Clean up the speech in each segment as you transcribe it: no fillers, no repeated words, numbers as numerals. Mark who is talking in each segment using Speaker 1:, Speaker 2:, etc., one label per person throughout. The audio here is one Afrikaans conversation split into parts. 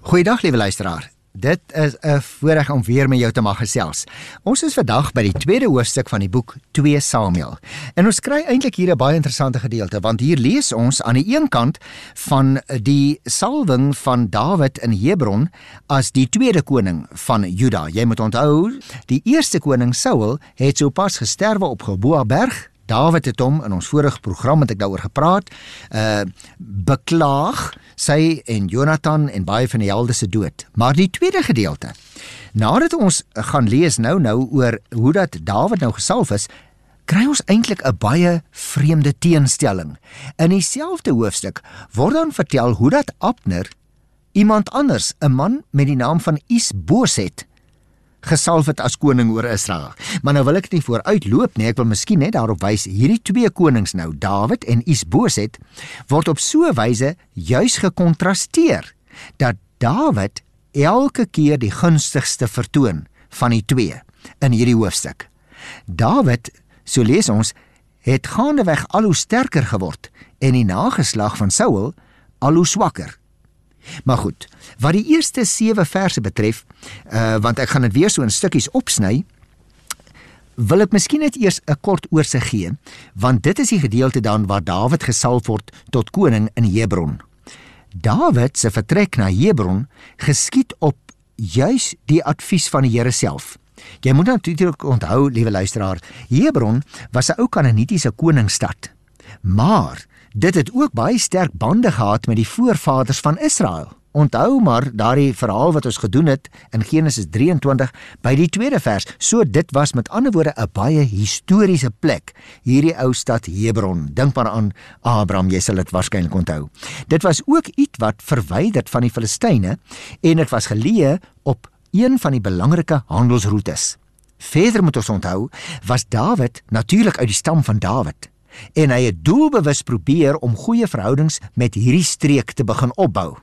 Speaker 1: Goeiedag, liewe luisteraar. Dit is 'n voorreg om weer met jou te mag gesels. Ons is vandag by die tweede hoofstuk van die boek 2 Samuel. En ons kry eintlik hier 'n baie interessante gedeelte, want hier lees ons aan die een kant van die salwing van Dawid in Hebron as die tweede koning van Juda. Jy moet onthou, die eerste koning Saul het sopas gesterwe op Gilboaberg. Dawid het hom, in ons vorige program het ek daaroor gepraat, beklaag sy en Jonathan en baie van die helde se dood. Maar die tweede gedeelte, nadat ons gaan lees nou oor hoe dat Dawid nou gesalf is, kry ons eintlik 'n baie vreemde teenstelling. In dieselfde hoofstuk word dan vertel hoe dat Abner iemand anders, 'n man met die naam van Is-Boset, gesalf het as koning oor Israel. Maar nou wil ek nie vooruitloop nie, ek wil miskien net daarop wys, hierdie twee konings nou, Dawid en Is-Boset, word op so 'n wyse juis gekontrasteer, dat Dawid elke keer die gunstigste vertoon van die twee in hierdie hoofstuk. Dawid, so lees ons, het gaandeweg al hoe sterker geword en die nageslag van Saul al hoe swakker. Maar goed, wat die eerste 7 verse betref, want ek gaan dit weer so in stukkies opsny, wil ek miskien net eers 'n kort oorsig gee, want dit is die gedeelte dan waar Dawid gesalf word tot koning in Hebron. Dawid se vertrek na Hebron geskied op juis die advies van die Here self. Jy moet natuurlik onthou, liewe luisteraar, Hebron was 'n ou Kanaanitiese koningsstad, maar dit het ook baie sterk bande gehad met die voorvaders van Israel. Onthou maar daardie verhaal wat ons gedoen het in Genesis 23 by die tweede vers. So dit was met ander woorde 'n baie historiese plek, hierdie ou stad Hebron. Dink maar aan Abraham, jy sal dit waarskynlik onthou. Dit was ook iets wat verwyderd van die Filistyne en dit was geleë op een van die belangrike handelsroetes. Verder moet ons onthou, was Dawid natuurlik uit die stam van Dawid. En hy het doelbewus probeer om goeie verhoudings met hierdie streek te begin opbou.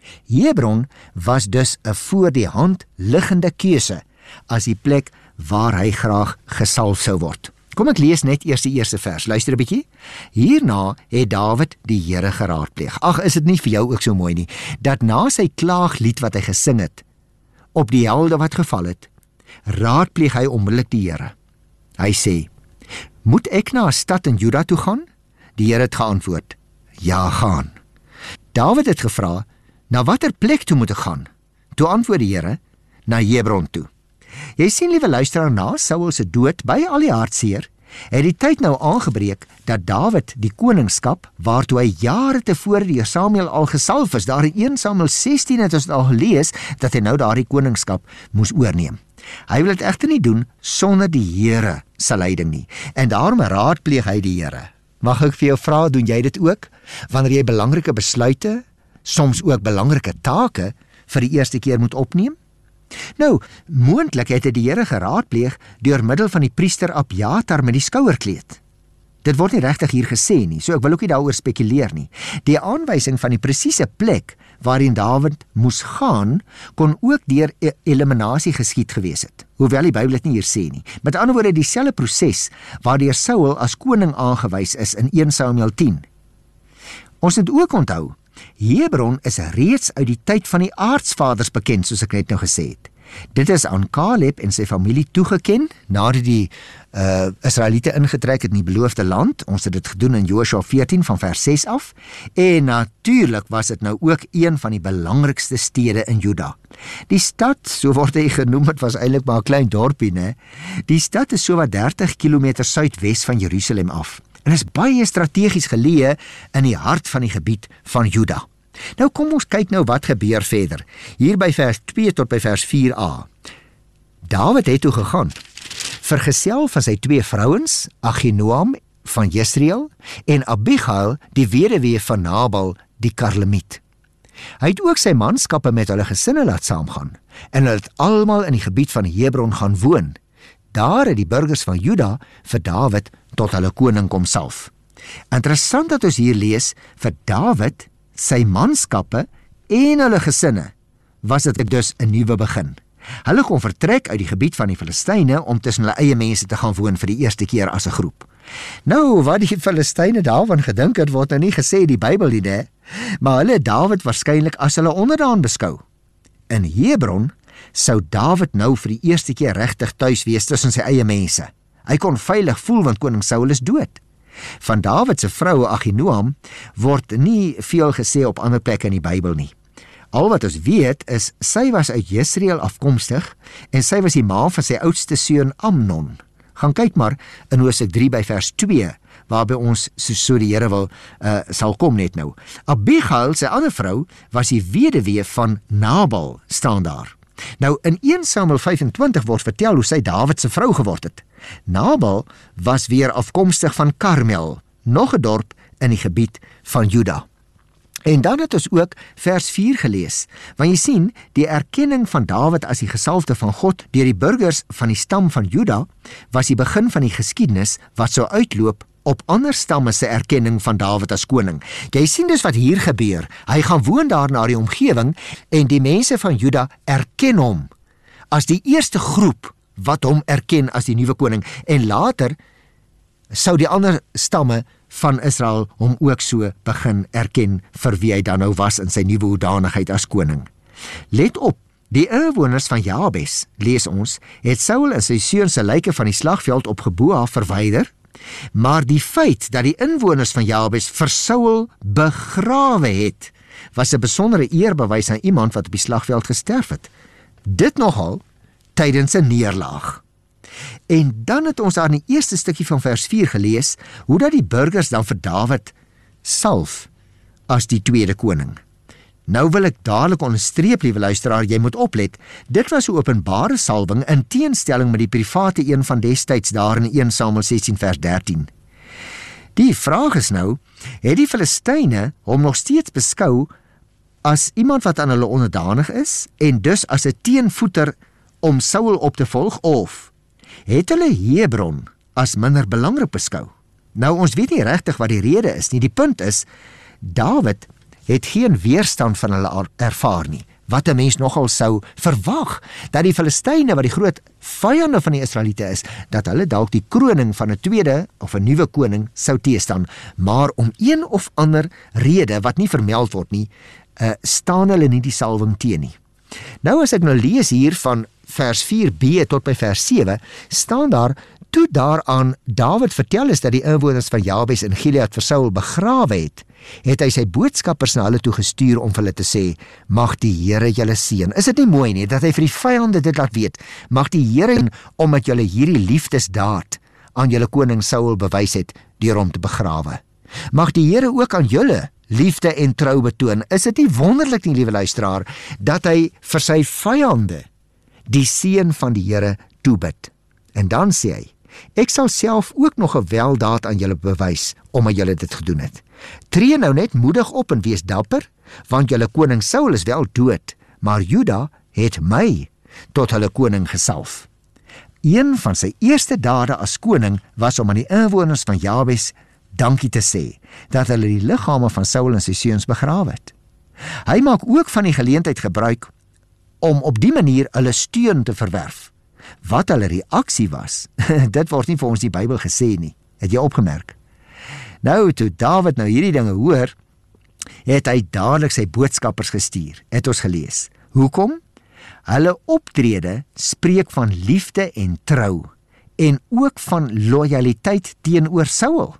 Speaker 1: Hebron was dus 'n voor die hand liggende keuse as die plek waar hy graag gesalf sou word. Kom ek lees net eers die eerste vers, luister 'n bietjie. Hierna het Dawid die Here geraadpleeg. Ag, is dit nie vir jou ook so mooi nie, dat na sy klaaglied wat hy gesing het, op die helde wat geval het, raadpleeg hy onmiddellik die Here. Hy sê, moet ek na 'n stad in Juda toe gaan? Die Here het geantwoord, ja, gaan. Dawid het gevra, na watter plek toe moet ek gaan? Toe antwoord die Here, na Hebron toe. Jy sien, liewe luisteraar, na Saul se dood, by al die hartseer, het die tyd nou aangebreek dat Dawid die koningskap, waartoe hy jare tevore deur Samuel al gesalf is, daar in 1 Samuel 16 het ons al gelees, dat hy nou daardie koningskap moes oorneem. Hy wil dit egter nie doen sonder die Here se leiding nie, en daarom raadpleeg hy die Here. Mag ek vir jou vra, doen jy dit ook? Wanneer jy belangrike besluite, soms ook belangrike take, vir die eerste keer moet opneem? Nou, moontlik het hy die Here geraadpleeg deur middel van die priester Abjatar met die skouerkleed. Dit word nie regtig hier gesê nie, so ek wil ook nie daaroor spekuleer nie. Die aanwysing van die presiese plek waarin Dawid moes gaan, kon ook deur eliminasie geskied gewees het, hoewel die Bybel dit nie hier sê nie. Met ander woorde, dieselfde proses waardeur Saul as koning aangewys is in 1 Samuel 10. Ons moet ook onthou, Hebron is reeds uit die tyd van die aartsvaders bekend, soos ek net nou gesê het. Dit is aan Caleb en sy familie toegeken, nadat die Israeliete ingetrek het in die beloofde land. Ons het dit gedoen in Joshua 14 van vers 6 af, en natuurlik was dit nou ook een van die belangrikste stede in Juda. Die stad, so word hy genoem, het was eintlik maar 'n klein dorpie, né? Die stad is so wat 30 km suidwes van Jerusalem af, en is baie strategies geleë in die hart van die gebied van Juda. Nou kom ons kyk nou wat gebeur verder, hier by vers 2 tot by vers 4a. Dawid het toe gegaan, vergesel van sy 2 vrouens, Ahinoam van Jesreel en Abigail, die weduwee van Nabal, die Karlemiet. Hy het ook sy manskappe met hulle gesinne laat saamgaan, en hulle het almal in die gebied van Hebron gaan woon. Daar het die burgers van Juda vir Dawid tot hulle koning kom salf. Interessant dat ons hier lees, vir Dawid, sy manskappe en hulle gesinne, was dit dus 'n nuwe begin. Hulle kon vertrek uit die gebied van die Filistyne om tussen hulle eie mense te gaan woon vir die eerste keer as 'n groep. Nou, wat die Filistyne daarvan gedink het, word nou nie gesê die Bybel nie, maar hulle het Dawid waarskynlik as hulle onderdaan beskou. In Hebron sou Dawid nou vir die eerste keer regtig tuis wees tussen sy eie mense. Hy kon veilig voel want koning Saul is dood. Van Dawid se vrou Ahinoam word nie veel gesê op ander plekke in die Bybel nie. Al wat ons weet is, sy was uit Jesreel afkomstig en sy was die ma van sy oudste seun Amnon. Gaan kyk maar in Hosea 3 by vers 2, waarby ons so die Here wil sal kom net nou. Abigail, sy ander vrou, was die weduwee van Nabal, staan daar. Nou in 1 Samuel 25 word vertel hoe sy Dawid se vrou geword het. Nabal was weer afkomstig van Karmel, nog 'n dorp in die gebied van Juda. En dan het ons ook vers 4 gelees, want jy sien, die erkenning van Dawid as die gesalfde van God deur die burgers van die stam van Juda was die begin van die geskiedenis wat sou uitloop op ander stamme se erkenning van Dawid as koning. Jy sien dus wat hier gebeur. Hy gaan woon daar na die omgewing en die mense van Juda erken hom as die eerste groep wat hom erken as die nuwe koning, en later sou die ander stamme van Israel hom ook so begin erken vir wie hy dan nou was in sy nuwe hoedanigheid as koning. Let op, die inwoners van Jabes, lees ons, het Saul en sy seuns se lyke van die slagveld op Geboa verwyder, maar die feit dat die inwoners van Jabes vir Saul begrawe het, was 'n besondere eerbewys aan iemand wat op die slagveld gesterf het. Dit nogal tydens 'n neerlaag. En dan het ons daar in die eerste stukkie van vers 4 gelees, hoe dat die burgers dan vir Dawid salf as die tweede koning. Nou wil ek dadelik onderstreep, liewe luisteraar, jy moet oplet, dit was 'n openbare salwing in teenstelling met die private een van destyds daar in 1 Samuel 16 vers 13. Die vraag is nou, het die Filistyne hom nog steeds beskou as iemand wat aan hulle onderdanig is en dus as 'n teenvoeter om Saul op te volg, of het hulle Hebron as minder belangrik beskou? Nou, ons weet nie regtig wat die rede is nie. Die punt is, Dawid het geen weerstand van hulle ervaar nie, wat 'n mens nogal sou verwag, dat die Filistyne, wat die groot vyande van die Israeliete is, dat hulle dalk die kroning van 'n tweede of 'n nuwe koning sou teestaan, maar om een of ander rede wat nie vermeld word nie, staan hulle nie die salwing teen nie. Nou as ek nou lees hier van vers 4b tot by vers 7, staan daar, toe daaraan Dawid vertel is dat die inwoners van Jabes in Gilead vir Saul begrawe het hy sy boodskappers na hulle toe gestuur om vir hulle te sê, mag die Here julle seën. Is dit nie mooi nie, dat hy vir die vyande dit laat weet, mag die Here, omdat julle hierdie liefdesdaad aan julle koning Saul bewys het, deur hom te begrawe. Mag die Here ook aan julle liefde en trou betoon. Is dit nie wonderlik nie, liewe luisteraar, dat hy vir sy vyande die seën van die Here toebid. En dan sê hy, ek sal self ook nog 'n weldaad aan julle bewys, omdat julle dit gedoen het. Tree nou net moedig op en wees dapper, want julle koning Saul is wel dood, maar Juda het my tot hulle koning gesalf. Een van sy eerste dade as koning was om aan die inwoners van Jabes dankie te sê, dat hulle die liggame van Saul en sy seuns begrawe het. Hy maak ook van die geleentheid gebruik om op die manier hulle steun te verwerf. Wat hulle reaksie was, dit word nie vir ons die Bybel gesê nie. Het jy opgemerk? Nou, toe Dawid nou hierdie dinge hoor, het hy dadelik sy boodskappers gestuur, het ons gelees. Hoekom? Hulle optrede spreek van liefde en trou, en ook van lojaliteit teenoor Saul.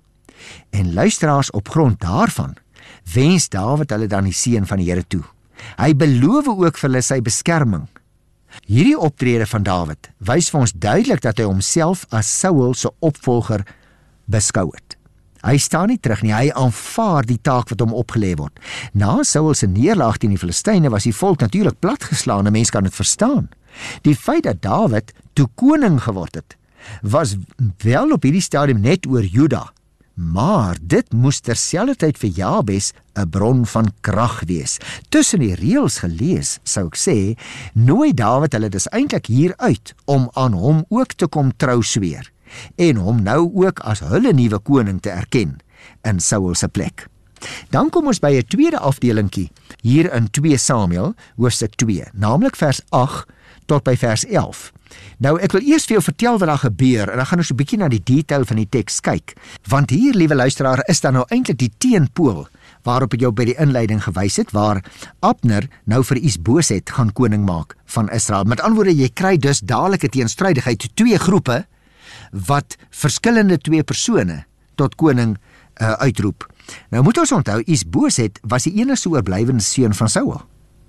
Speaker 1: En luisteraars, op grond daarvan, wens Dawid hulle dan die seën van die Here toe. Hy beloof ook vir hulle sy beskerming. Hierdie optrede van Dawid wys vir ons duidelik dat hy homself as Saul se opvolger beskou het. Hy staan nie terug nie, hy aanvaar die taak wat hom opgelê word. Na Saul se neerlaag teen die Filistyne was die volk natuurlik platgeslaan, 'n mens kan dit verstaan. Die feit dat Dawid toe koning geword het, was wel op hierdie stadium net oor Juda, maar dit moes terselfdertyd vir Jabes 'n bron van krag wees. Tussen die reëls gelees, sou ek sê, nooi Dawid hulle dus eintlik hier uit om aan hom ook te kom trou sweer en hom nou ook as hulle nuwe koning te erken in Saul se plek. Dan kom ons by 'n tweede afdelingkie hier in 2 Samuel hoofstuk 2, naamlik vers 8 tot by vers 11. Nou, ek wil eers vir jou vertel wat daar gebeur, en dan gaan ons 'n bietjie na die detail van die teks kyk, want hier, liewe luisteraar, is dan nou eintlik die teenpool waarop ek jou by die inleiding gewys het, waar Abner nou vir Is-Boset gaan koning maak van Israel. Met ander woorde, jy kry dus dadelik 'n teenstrydigheid, twee groepe wat verskillende twee persone tot koning uitroep. Nou moet ons onthou, Is-Boset was die enigste oorblywende seun van Saul.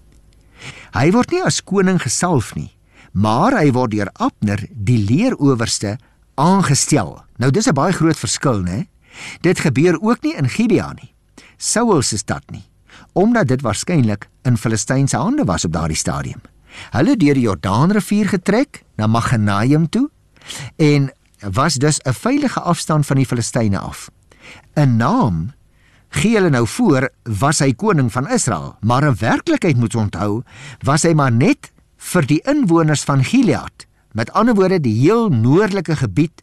Speaker 1: Hy word nie as koning gesalf nie, maar hy word deur Abner, die leerowerste, aangestel. Nou dis 'n baie groot verskil, né? Dit gebeur ook nie in Gibea nie, Saul se stad nie, omdat dit waarskynlik in Filistynse hande was op daardie stadium. Hulle deur die Jordaanrivier getrek na Maganaim toe en was dus 'n veilige afstand van die Filistyne af. 'n Naam gee hulle nou voor, was hy koning van Israel, maar in werklikheid moet ons onthou, was hy maar net vir die inwoners van Gilead, met ander woorde die heel noordelike gebied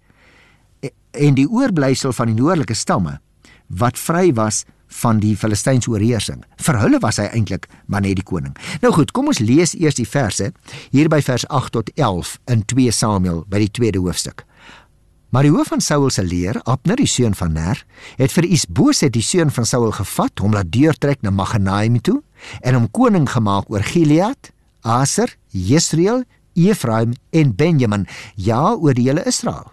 Speaker 1: en die oorblysel van die noordelike stamme, wat vry was van die Filistynse oorheersing. Vir hulle was hy eintlik maar net die koning. Nou goed, kom ons lees eers die verse, hier by vers 8 tot 11 in 2 Samuel, by die tweede hoofstuk. Maar die hoof van Saul se leer, Abner, die seun van Ner, het vir Is-Boset, die seun van Saul, gevat, hom laat deurtrek na Maganaim toe, en hom koning gemaak oor Gilead, Aser, Jesreel, Efraim en Benjamin, ja, oor die hele Israel.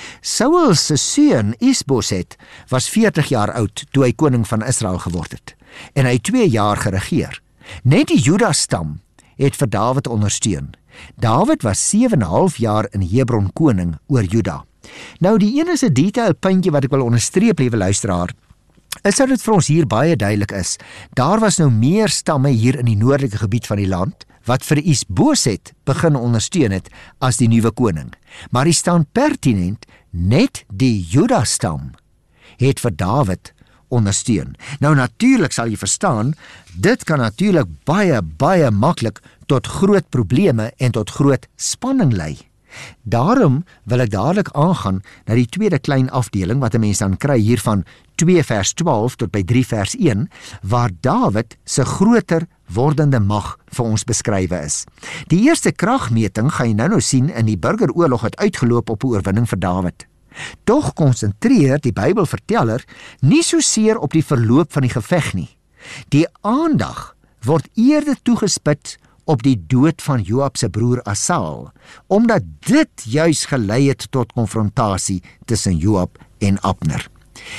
Speaker 1: Saul se seun Is-Boset was 40 jaar oud toe hy koning van Israel geword het, en hy het 2 jaar geregeer. Net die Juda stam het vir Dawid ondersteun. Dawid was 7,5 jaar in Hebron koning oor Juda. Nou die enigste detailpuntjie wat ek wil onderstreep, liewe luisteraar, is dat dit vir ons hier baie duidelik is. Daar was nou meer stamme hier in die noordelike gebied van die land, wat vir Is-Boset begin ondersteun het as die nuwe koning. Maar die staan pertinent, net die Juda stam het vir Dawid ondersteun. Nou natuurlik sal jy verstaan, dit kan natuurlik baie maklik tot groot probleme en tot groot spanning lei. Daarom wil ek dadelik aangaan na die tweede klein afdeling wat 'n mens dan kry hier van 2 vers 12 tot by 3 vers 1, waar Dawid se groter wordende mag vir ons beskrywe is. Die eerste kragmeting gaan jy nou sien in die burgeroorlog het uitgeloop op 'n oorwinning vir Dawid. Tog konsentreer die Bybelverteller nie so seer op die verloop van die geveg nie. Die aandag word eerder toegespit op die dood van Joab se broer Asal, omdat dit juis gelei het tot konfrontasie tussen Joab en Abner.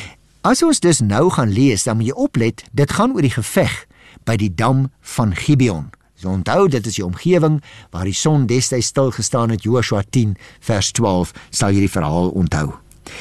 Speaker 1: As ons dus nou gaan lees, dan moet jy oplet, dit gaan oor die geveg by die dam van Gibeon. So onthou, dit is die omgewing waar die son destyds stil gestaan het, Joshua 10 vers 12, sal jy die verhaal onthou.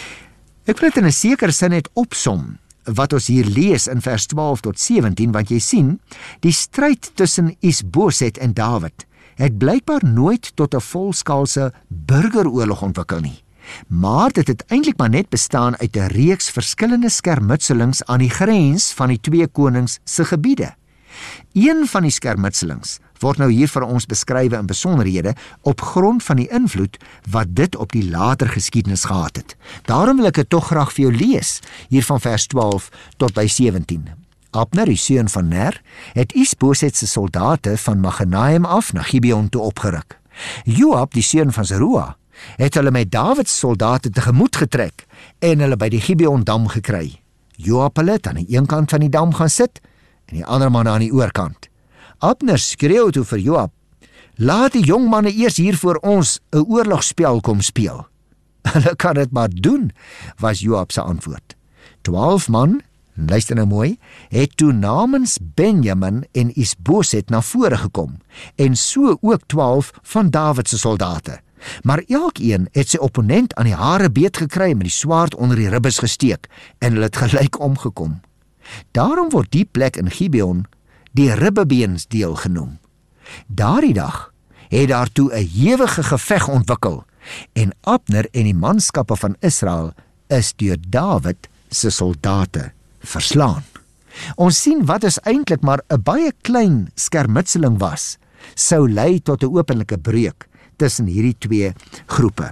Speaker 1: Ek wil dit in 'n sekere sin net opsom, wat ons hier lees in vers 12 tot 17, want jy sien, die stryd tussen Is-Boset en Dawid het blykbaar nooit tot 'n volskaalse burgeroorlog ontwikkel nie. Maar dit het eintlik maar net bestaan uit 'n reeks verskillende skermutselings aan die grens van die twee konings se gebiede. Een van die skermutselings word nou hier vir ons beskrywe in besonderhede op grond van die invloed wat dit op die later geskiedenis gehad het. Daarom wil ek dit tog graag vir jou lees, hier van vers 12 tot by 17. Abner, die seun van Ner, het Is-Boset se soldate van Maganaim af na Gibeon toe opgeruk. Joab, die seun van Zeruah, het hulle met Dawid se soldate tegemoet getrek en hulle by die Gibeon-dam gekry. Joab het aan die een kant van die dam gaan sit en die ander man aan die oorkant. Abner skreeu toe vir Joab, laat die jong manne eers hier voor ons 'n oorlogspel kom speel. Hulle kan dit maar doen, was Joab se antwoord. 12 man, luister nou mooi, het toe namens Benjamin en Is-Boset na vore gekom, en so ook 12 van Dawid se soldate. Maar elkeen het sy opponent aan die hare beet gekry en met die swaard onder die ribbes gesteek, en hulle het gelyk omgekom. Daarom word die plek in Gibeon die ribbebeensdeel genoem. Daardie dag het daartoe 'n ewige geveg ontwikkel, en Abner en die manskappe van Israel is deur Dawid se soldate verslaan. Ons sien wat is eintlik maar 'n baie klein skermutseling was, sou lei tot 'n openlike breuk tussen hierdie twee groepe.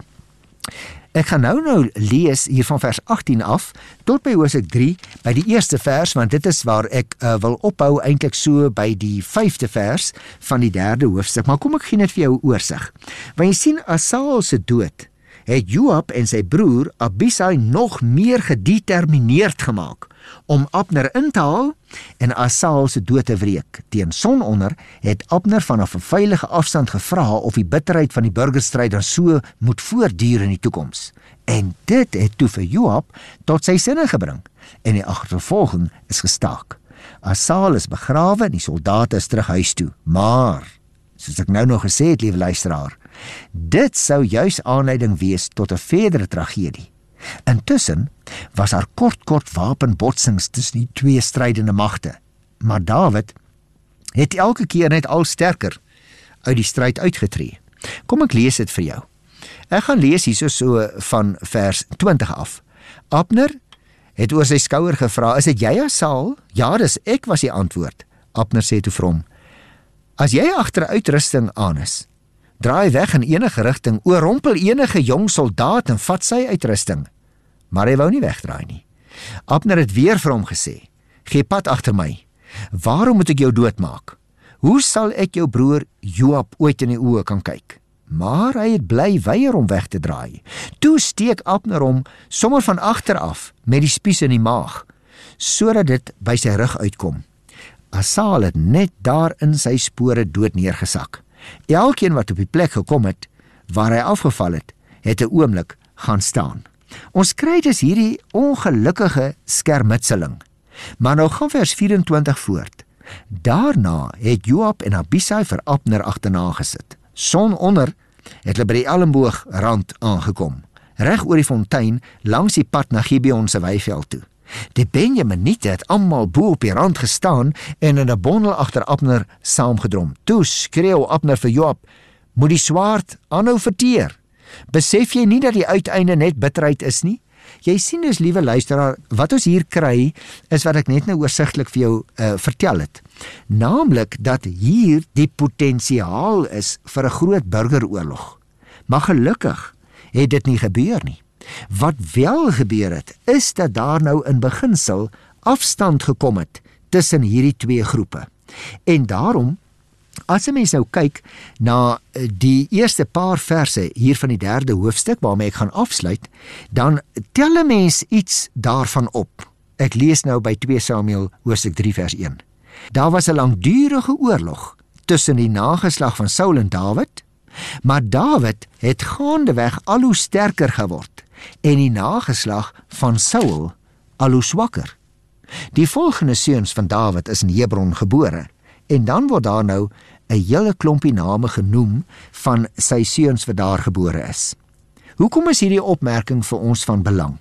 Speaker 1: Ek gaan nou lees hier van vers 18 af tot by Hosea 3, by die eerste vers, want dit is waar ek wil ophou eintlik so by die 5de vers van die 3de hoofstuk. Maar kom ek gee net vir jou oorsig. Want jy sien, Asal se dood het Joab en sy broer Abisai nog meer gedetermineerd gemaak om Abner in te haal en Asael se dood te wreek. Teen sononder het Abner vanaf 'n veilige afstand gevra of die bitterheid van die burgerstryd dan so moet voortduur in die toekoms. En dit het toe vir Joab tot sy sinne gebring en die agtervolging is gestaak. Asael is begrawe en die soldate is terug huis toe. Maar, soos ek nou nog gesê het, liewe luisteraar, dit sou juis aanleiding wees tot 'n verdere tragedie. Intussen was daar kort wapenbotsings tussen die twee strydende magte, maar Dawid het elke keer net al sterker uit die stryd uitgetree. Kom ek lees dit vir jou. Ek gaan lees hierso so van vers 20 af. Abner het oor sy skouer gevra, is dit jy, Asael? Ja, dis ek, was die antwoord. Abner sê toe vir hom, as jy agter uitrusting aan is, draai weg in enige rigting, oorrompel enige jong soldaat en vat sy uitrusting. Maar hy wou nie wegdraai nie. Abner het weer vir hom gesê, gee pad agter my. Waarom moet ek jou doodmaak? Hoe sal ek jou broer Joab ooit in die oë kan kyk? Maar hy het bly weier om weg te draai. Toe steek Abner hom sommer van agter af met die spies in die maag, sodat dit by sy rug uitkom. Asael het net daar in sy spore dood neergesak. Elkeen wat op die plek gekom het, waar hy afgeval het, het 'n oomblik gaan staan. Ons kry dus hierdie ongelukkige skermutseling. Maar nou gaan vers 24 voort. Daarna het Joab en Abisai vir Abner agterna gesit. Sononder het hulle by die elmboogrand aangekom, reg oor die fontein langs die pad na Gibeon se weiveld toe. Die Benjaminiete het almal bo op die rand gestaan en in 'n bondel agter Abner saamgedrom. Toe skreeu Abner vir Joab, moet die swaard aanhou verteer. Besef jy nie dat die uiteinde net bitterheid is nie? Jy sien dus, liewe luisteraar, wat ons hier kry, is wat ek net nou oorsigtelik vir jou vertel het. Naamlik dat hier die potensiaal is vir 'n groot burgeroorlog. Maar gelukkig het dit nie gebeur nie. Wat wel gebeur het, is dat daar nou in beginsel afstand gekom het tussen hierdie twee groepe. En daarom, as 'n mens nou kyk na die eerste paar verse hier van die 3de hoofstuk waarmee ek gaan afsluit, dan tel 'n mens iets daarvan op. Ek lees nou by 2 Samuel hoofstuk 3 vers 1. Daar was 'n langdurige oorlog tussen die nageslag van Saul en Dawid, maar Dawid het gaandeweg al hoe sterker geword en die nageslag van Saul al hoe swakker. Die volgende seuns van Dawid is in Hebron gebore, en dan word daar nou 'n hele klompie name genoem van sy seuns wat daar gebore is. Hoekom is hierdie opmerking vir ons van belang?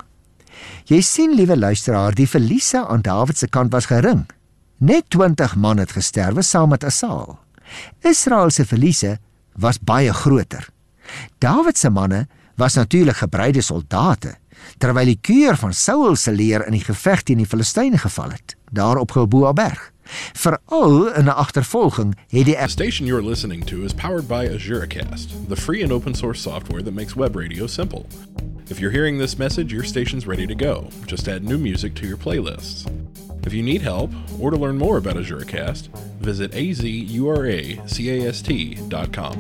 Speaker 1: Jy sien, liewe luisteraar, die verliese aan Dawid se kant was gering. Net 20 man het gesterwe saam met Asael. Israel se verliese was baie groter. Dawid se manne was natuurlik gebreide soldate, terwyl die keur van Saul se leer in die geveg teen die Filistyne geval het, daar op Gilboa berg. Veral in 'n agtervolging het die
Speaker 2: The station you're listening to is powered by AzureCast, the free and open source software that makes web radio simple. If you're hearing this message, your station's ready to go. Just add new music to your playlists. If you need help or to learn more about AzureCast, visit azuracast.com.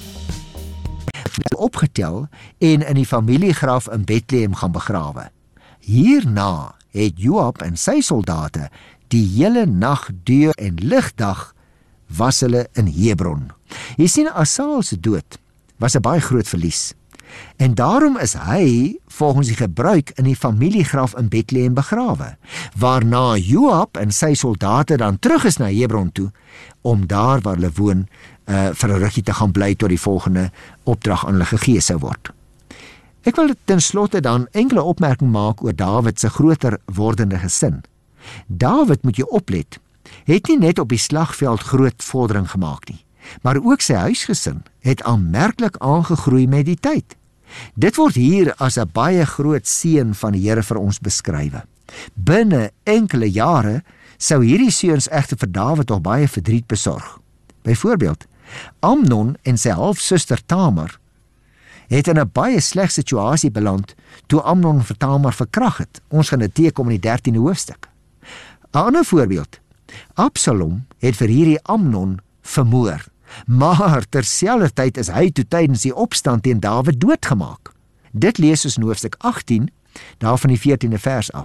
Speaker 1: Opgetel en in die familiegraf in Bethlehem gaan begrawe. Hierna het Joab en sy soldate die hele nag deur en ligdag was hulle in Hebron. Jy sien, Asael se dood was 'n baie groot verlies. En daarom is hy volgens die gebruik in die familiegraf in Bethlehem begrawe, waarna Joab en sy soldate dan terug is na Hebron toe, om daar waar hulle woon vir 'n rukkie te gaan bly tot die volgende opdrag aan hulle gegee sou word. Ek wil ten slotte dan enkele opmerking maak oor Dawid se groter wordende gesin. Dawid, moet jy oplet, het nie net op die slagveld groot vordering gemaak nie, maar ook sy huisgesin het aanmerklik aangegroei met die tyd. Dit word hier as 'n baie groot seën van die Here vir ons beskrywe. Binne enkele jare sou hierdie seuns egter vir Dawid tog baie verdriet besorg. Byvoorbeeld, Amnon en sy halfsuster Tamar het in 'n baie sleg situasie beland toe Amnon vir Tamar verkrag het. Ons gaan dit teekom in die 13de hoofstuk. 'n Ander voorbeeld, Absalom het vir hierdie Amnon vermoor, maar terselfdertyd is hy toe tydens die opstand teen Dawid doodgemaak. Dit lees ons in hoofstuk 18, daar van die 14de vers af.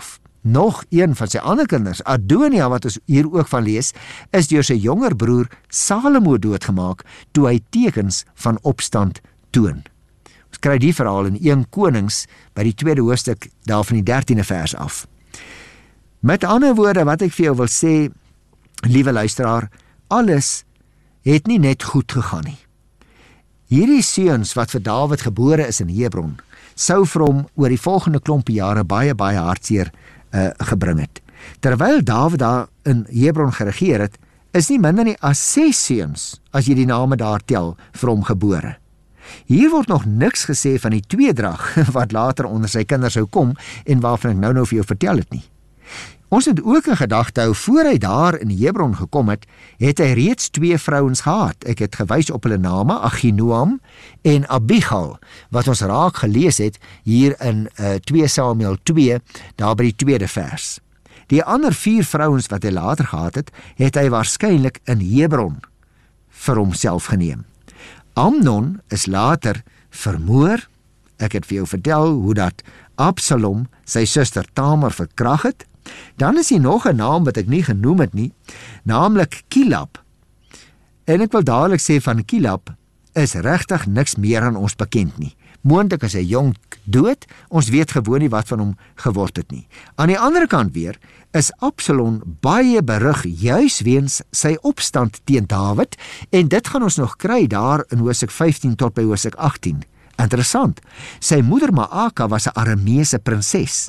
Speaker 1: Nog een van sy ander kinders, Adonia, wat ons hier ook van lees, is deur sy jonger broer Salomo doodgemaak toe hy tekens van opstand toon. Ons kry die verhaal in 1 Konings by die 2de hoofstuk daar van die 13de vers af. Met ander woorde, wat ek vir jou wil sê, liewe luisteraar, alles het nie net goed gegaan nie. Hierdie seuns wat vir Dawid gebore is in Hebron, sou vir hom oor die volgende klompie jare baie hartseer gebring het. Terwyl Dawid daar in Hebron geregeer het, is nie minder nie as 6 seuns, as jy die name daar tel, vir hom gebore. Hier word nog niks gesê van die tweedrag wat later onder sy kinders sou kom en waarvan ek nou vir jou vertel het nie. Ons moet ook in gedagte hou, voor hy daar in Hebron gekom het, het hy reeds 2 vrouens gehad. Ek het gewys op hulle name, Achinoam en Abigail, wat ons raak gelees het hier in 2 Samuel 2, daar by die 2de vers. Die ander 4 vrouens wat hy later gehad het, het hy waarskynlik in Hebron vir homself geneem. Amnon is later vermoor. Ek het vir jou vertel hoe dat Absalom sy suster Tamar verkrag het. Dan is hier nog 'n naam wat ek nie genoem het nie, naamlik Kilab. En ek wil dadelik sê van Kilab is regtig niks meer aan ons bekend nie. Moontlik is hy jong dood, ons weet gewoon nie wat van hom geword het nie. Aan die ander kant weer is Absalom baie berig juis weens sy opstand teen Dawid, en dit gaan ons nog kry daar in Hosea 15 tot by Hosea 18. Interessant, sy moeder Maaka was 'n Arameese prinses.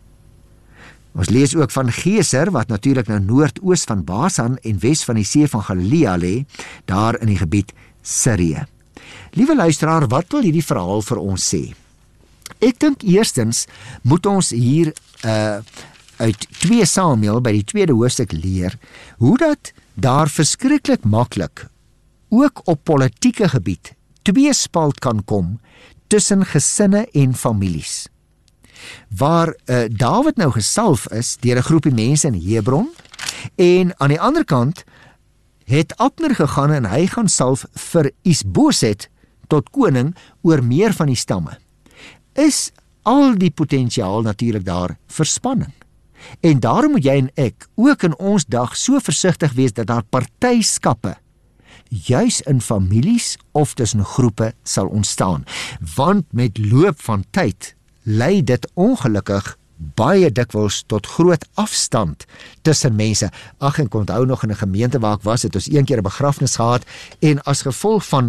Speaker 1: Ons lees ook van Geser, wat natuurlik nou noordoos van Basan en wes van die see van Galilea lê, daar in die gebied Sirië. Liewe luisteraar, wat wil hierdie verhaal vir ons sê? Ek dink eerstens moet ons hier uit 2 Samuel by die 2de hoofstuk leer, hoe dat daar verskriklik maklik, ook op politieke gebied, tweespalt kan kom tussen gesinne en families. Waar Dawid nou gesalf is deur 'n groepie mense in Hebron, en aan die ander kant het Abner gegaan en hy gaan salf vir Isboset tot koning oor meer van die stamme. Is al die potensiaal natuurlik daar vir spanning. En daarom moet jy en ek ook in ons dag so versigtig wees dat daar partyskappe juis in families of tussen groepe sal ontstaan, want met loop van tyd lei dit ongelukkig baie dikwels tot groot afstand tussen mense. Ag, ek onthou nog in 'n gemeente waar ek was, het ons een keer 'n begrafnis gehad, en as gevolg van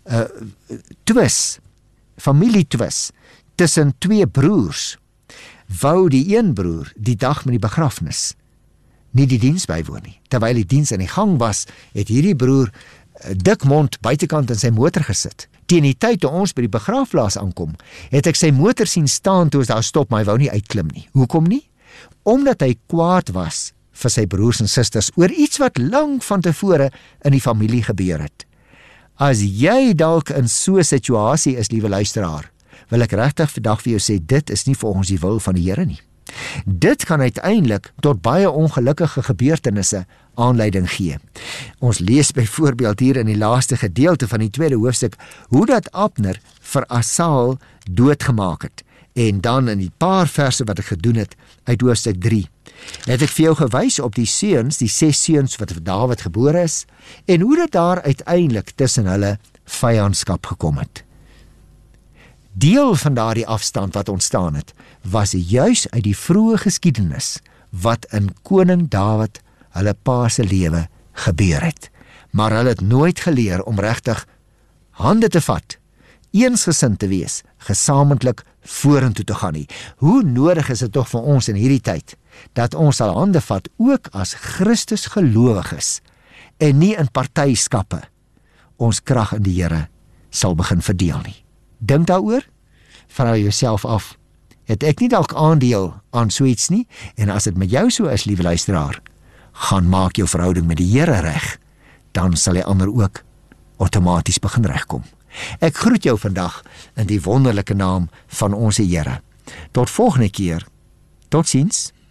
Speaker 1: familietwis tussen 2 broers, wou die een broer die dag met die begrafnis nie die diens bywoon nie. Terwyl die diens in die gang was, het hierdie broer dik mond buitekant in sy motor gesit. Teen die tyd toe ons by die begraafplaas aankom, het ek sy motor sien staan toe ons daar stop, maar hy wou nie uitklim nie. Hoekom nie? Omdat hy kwaad was vir sy broers en susters oor iets wat lank van tevore in die familie gebeur het. As jy dalk in so 'n situasie is, liewe luisteraar, wil ek regtig vandag vir jou sê, dit is nie volgens die wil van die Here nie. Dit kan uiteindelik tot baie ongelukkige gebeurtenisse aanleiding gee. Ons lees byvoorbeeld hier in die laaste gedeelte van die 2de hoofstuk hoe dat Abner vir Asael doodgemaak het. En dan in die paar verse wat ek gedoen het uit hoofstuk 3, het ek vir jou gewys op die seuns, die 6 seuns wat vir Dawid gebore is, en hoe dit daar uiteindelik tussen hulle vyandskap gekom het. Deel van daardie afstand wat ontstaan het, was juis uit die vroeë geskiedenis wat in koning Dawid hulle pa se lewe gebeur het. Maar hulle het nooit geleer om regtig hande te vat, eensgesind te wees, gesamentlik vorentoe te gaan nie. Hoe nodig is dit tog vir ons in hierdie tyd, dat ons sal hande vat ook as Christus gelowiges, en nie in partyskappe ons krag in die Here sal begin verdeel nie. Dink daaroor, vra jouself af, het ek nie dalk aandeel aan so iets nie? En as dit met jou so is, liewe luisteraar, gaan maak jou verhouding met die Here reg, dan sal die ander ook outomaties begin regkom. Ek groet jou vandag in die wonderlike naam van ons Here. Tot volgende keer. Totsiens.